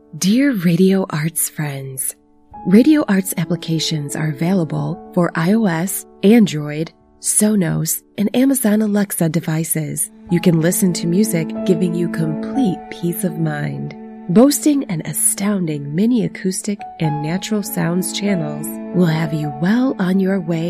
Dear Radio Arts friends, Radio Arts applications are available for iOS, Android, Sonos, and Amazon Alexa devices. You can listen to music, giving you complete peace of mind. Boasting an astounding mini acoustic and natural sounds channels will have you well on your way